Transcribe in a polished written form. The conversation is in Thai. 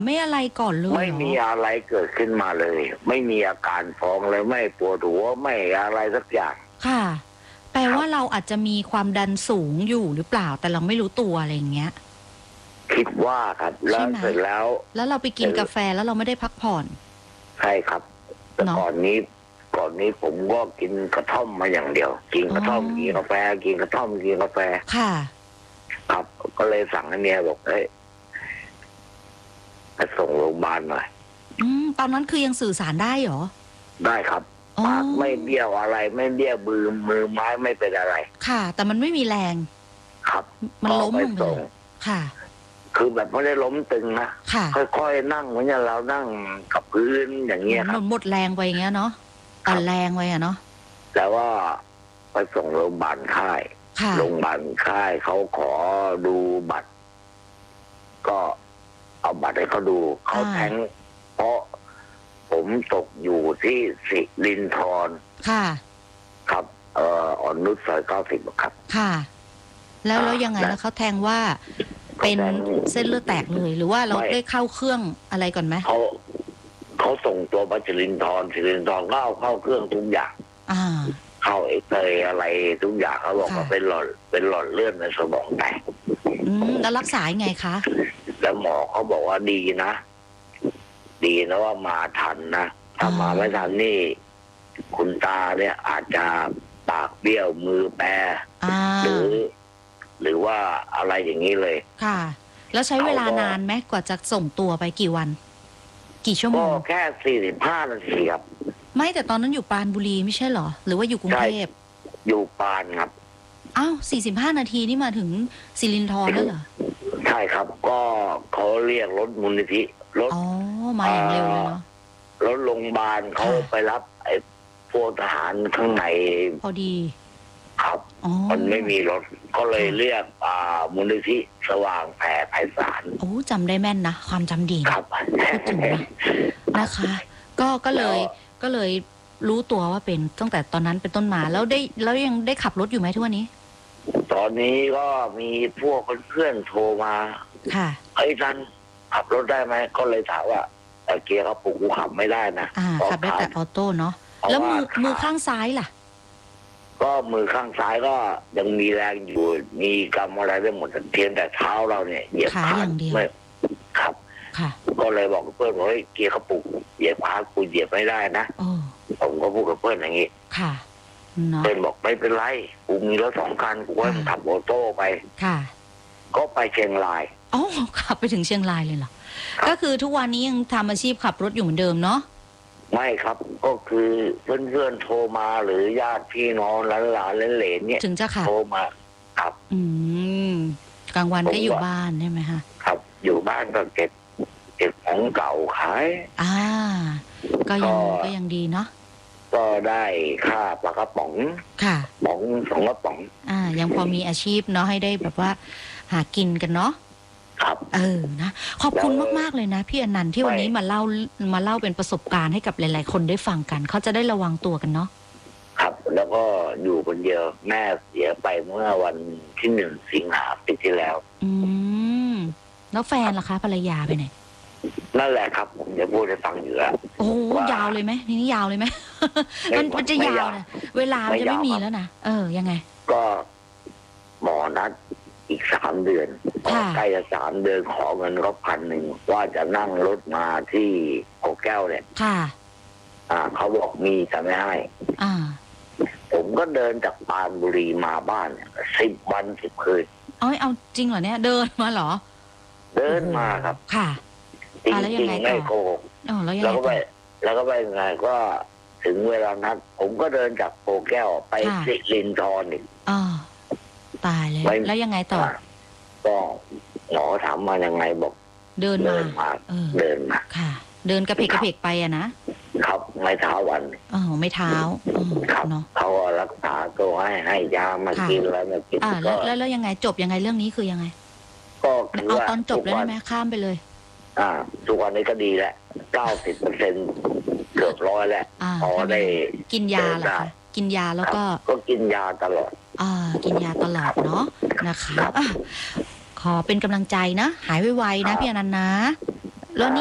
ไม่อะไรก่อนเลยไม่มีอะไรเกิดขึ้นมาเลย ไม่มีอาการฟ้องเลยไม่ปวดหัวไม่อะไรสักอย่างค่ะแปลว่าเราอาจจะมีความดันสูงอยู่หรือเปล่าแต่เราไม่รู้ตัวอะไรอย่างเงี้ยคิดว่าครับแล้วเสร็จแล้วเราไปกินกาแฟแล้วเราไม่ได้พักผ่อนใช่ครับแต่ก่อนนี้ผมก็กินกระท่อมมาอย่างเดียวกินกระท่อมกินกาแฟกินกระท่อมกินกาแฟค่ะครับก็เลยสั่งให้เมียบอกเฮ้ยไปส่งโรงพยาบาลหน่อยตอนนั้นคือยังสื่อสารได้เหรอได้ครับปากไม่เบี้ยวอะไรไม่เบี้ยวมือไม้ไม่เป็นอะไรค่ะแต่มันไม่มีแรงครับมันล้มลงไปค่ะคือแบบไม่ได้ล้มตึงนะค่อยๆนั่งเหมือนเรานั่งกับพื้นอย่างเงี้ยครับหมดแรงไปอย่างเงี้ยเนาะอ่อนแรงไปอะเนาะแต่ว่าไปส่งโรงพยาบาลค่ายโรงพยาบาลค่ายเขาขอดูบัตรก็เอาบัตรให้เขาดูเขาแทงเพราะผมตกอยู่ที่สิรินธรค่ะครับอ่อนนุชซอย90ครับค่ะแล้วยังไงแล้วเขาแทงว่าเป็นเส้นเลือดแตกเลยหรือว่าเราได้เข้าเครื่องอะไรก่อนไหมเขาส่งตัวไปสิรินธรก็เอาเข้าเครื่องทุกอย่างเข้าเอ็กซเรย์อะไรทุกอย่างเขาบอกว่าเป็นหลอดเลือดในสมองแตกแล้วรักษาไงคะแล้วหมอเขาบอกว่าดีนะว่ามาทันนะถ้ามาไม่ทันนี่คุณตาเนี่ยอาจจะปากเบี้ยวมือแปรหรือว่าอะไรอย่างนี้เลยค่ะแล้วใช้เวลานานไหมกว่าจะส่งตัวไปกี่วันกี่ชั่วโมงก็แค่45 นาทีครับไม่แต่ตอนนั้นอยู่ปราณบุรีไม่ใช่เหรอหรือว่าอยู่กรุงเทพอยู่ปราณครับอ้าว45 นาทีนี่มาถึงสิรินธรแล้วเหรอใช่ครับก็เขาเรียกรถมูลนิธิรถมาอย่างเร็วเลยเนาะรถโรงพยาบาลเขาไปรับไอ้พวกทหารข้างในพอดีครับมันไม่มีรถก็เลยเรียกมูลนิธิสว่างแผ่ไพศาลจำได้แม่นนะความจำดีครับพูดถึงนะคะก็เลยรู้ตัวว่าเป็นตั้งแต่ตอนนั้นเป็นต้นมาแล้วยังได้ขับรถอยู่ไหมทุกวันนี้ตอนนี้ก็มีพวกเพื่อนโทรมาค่ะไอ้ท่านขับรถได้ไหมก็เลยถามว่าเกียร์เขาปลุกกูขับไม่ได้นะขับได้แต่ออโต้เนาะแล้วมือข้างซ้ายล่ะก็มือข้างซ้ายก็ยังมีแรงอยู่มีกำอะไรได้หมดเพียงแต่เท้าเราเนี่ยเหยียบขาไม่ครับก็เลยบอกกับเพื่อนว่าเฮ้ยเกียร์เขาปลุกเหยียบขากูเหยียบไม่ได้นะผมก็พูดกับเพื่อนอย่างนี้เพื่อนบอกไม่เป็นไรกูมีรถ2 คันกูให้มันขับออโต้ไปก็ไปเชียงรายขับไปถึงเชียงรายเลยเหรอก็คือทุกวันนี้ยังทำอาชีพขับรถอยู่เหมือนเดิมเนาะไม่ครับก็คือเพื่อนโทรมาหรือญาติพี่น้องหลานเหลนเนี่ยถึงจะขับโทรมาครับกลางวันก็อยู่บ้านใช่ไหมคะครับอยู่บ้านก็เก็บของเก่าขายก็ยังดีเนาะก็ได้ค่าปลากระป๋องค่ะป๋อง2 กระป๋องยังพอมีอาชีพเนาะให้ได้แบบว่าหากินกันเนาะครับนะขอบคุณมากๆเลยนะพี่อนันต์ที่วันนี้มาเล่าเป็นประสบการณ์ให้กับหลายๆคนได้ฟังกันเขาจะได้ระวังตัวกันเนาะครับแล้วก็อยู่คนเดียวแม่เสียไปเมื่อวันที่1 สิงหาคมปีที่แล้วแล้วแฟนล่ะคะภรรยาไปไหนนั่นแหละครับผมจะพูดให้ฟังอยู่แล้วยาวเลยไหมทีนี้ยาวเลยไหมมันจะยาวนะเวลามันจะไม่มีแล้วนะยังไงก็หมอนัดอีก3 เดือนใกล้จะ3 เดือนขอเงินก็1,000ว่าจะนั่งรถมาที่โพแก้วเนี่ยเขาบอกมีแต่ไม่ให้ผมก็เดินจากปรานบุรีมาบ้าน10 วัน10 คืนเอาจริงเหรอเนี่ยเดินมาเหรอเดินมาครับค่ะจริงๆไม่โกหกแล้วก็ไปไงก็ถึงเวลานัดผมก็เดินจากโพแก้วไปสิรินธรอีกตายเลยแล้วยังไงต่อก็หมอถามมายังไงบอกเดินมาค่ะเดินกระเพกไปอะนะครับไม่เท้าวันไม่เท้าครับเขารักษาตัวให้ยามากินแล้วมากินแล้วยังไงจบยังไงเรื่องนี้คือยังไงก็เอาตอนจบเลยได้ไหมข้ามไปเลยทุกวันนี้ก็ดีแล้ว90%เกือบ100แล้วพอได้กินยาเหรอคะกินยาแล้วก็กินยาตลอดกินยาตลอดเนาะนะคะขอเป็นกำลังใจนะหายไวๆนะพี่อนันต์นะแล้ว